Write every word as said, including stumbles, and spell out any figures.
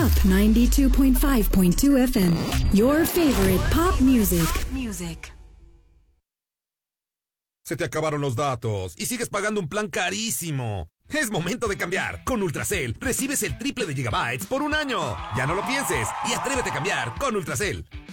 Up ninety-two point five point two F M. Your favorite pop music. Music. Se te acabaron los datos y sigues pagando un plan carísimo. Es momento de cambiar. Con Ultracel recibes el triple de gigabytes por un año. Ya no lo pienses y atrévete a cambiar con Ultracel.